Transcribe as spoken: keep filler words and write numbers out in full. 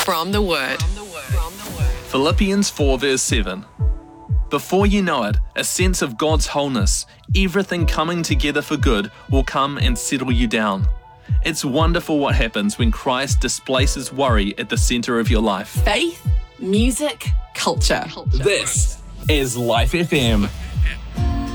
From the Word. Philippians four verse seven. Before you know it, a sense of God's wholeness, everything coming together for good, will come and settle you down. It's wonderful what happens when Christ displaces worry at the centre of your life. Faith, music, culture. This is Life F M.